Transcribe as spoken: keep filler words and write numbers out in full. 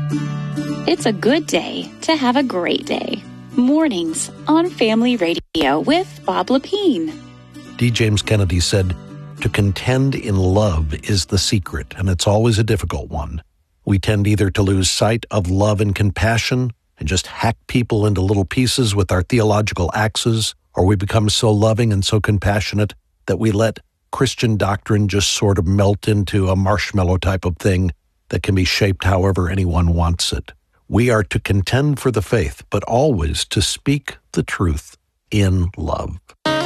It's a good day to have a great day. Mornings on Family Radio with Bob Lepine. D. James Kennedy said, "To contend in love is the secret, and it's always a difficult one. We tend either to lose sight of love and compassion and just hack people into little pieces with our theological axes, or we become so loving and so compassionate that we let Christian doctrine just sort of melt into a marshmallow type of thing that can be shaped however anyone wants it. We are to contend for the faith, but always to speak the truth in love."